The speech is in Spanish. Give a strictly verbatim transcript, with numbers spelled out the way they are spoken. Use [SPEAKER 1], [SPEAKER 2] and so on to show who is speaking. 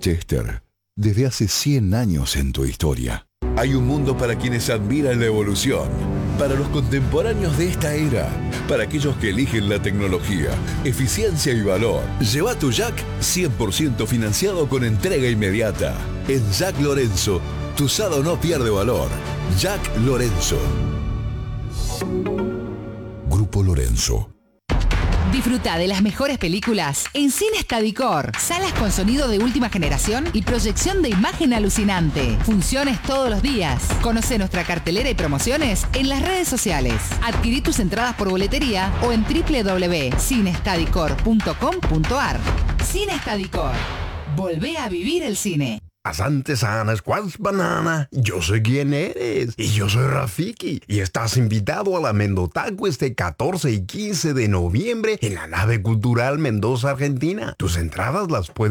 [SPEAKER 1] Chester, desde hace cien años en tu historia. Hay un mundo para quienes admiran la evolución, para los contemporáneos de esta era, para aquellos que eligen la tecnología, eficiencia y valor. Lleva tu Jack cien por ciento financiado con entrega inmediata. En Jack Lorenzo, tu usado no pierde valor. Jack Lorenzo. Grupo Lorenzo.
[SPEAKER 2] Disfruta de las mejores películas en Cine Estadicor. Salas con sonido de última generación y proyección de imagen alucinante. Funciones todos los días. Conoce nuestra cartelera y promociones en las redes sociales. Adquirí tus entradas por boletería o en doble u doble u doble u punto cine estadicor punto com punto a r. Cine Estadicor. Volvé a vivir el cine.
[SPEAKER 3] Asante sana, squash banana. Yo sé quién eres. Y yo soy Rafiki. Y estás invitado a la Mendotaco este catorce y quince de noviembre en la nave cultural Mendoza, Argentina. Tus entradas las puedes